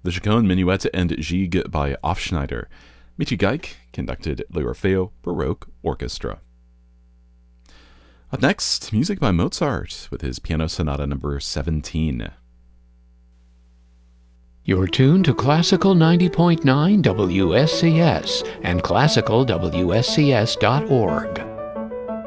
the Chaconne Minuet and Gigue by Hofschneider. Michi Geik conducted l'Orfeo Baroque Orchestra. Up next, music by Mozart with his Piano Sonata number 17. You're tuned to Classical 90.9 WSCS and classicalwscs.org.